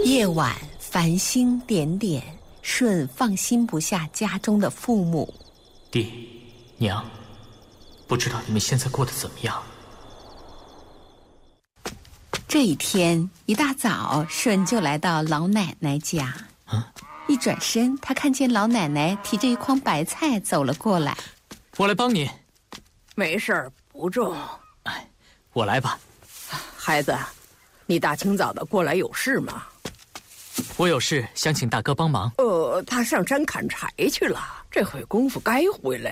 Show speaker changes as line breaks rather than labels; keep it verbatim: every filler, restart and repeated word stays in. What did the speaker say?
夜晚繁星点点，舜放心不下家中的父母。
爹娘，不知道你们现在过得怎么样？
这一天一大早，舜就来到老奶奶家。
嗯，
一转身，他看见老奶奶提着一筐白菜走了过来。
我来帮你。
没事儿，不重。
哎，我来吧。
孩子，你大清早的过来有事吗？
我有事想请大哥帮忙。
呃，他上山砍柴去了，这会功夫该回来。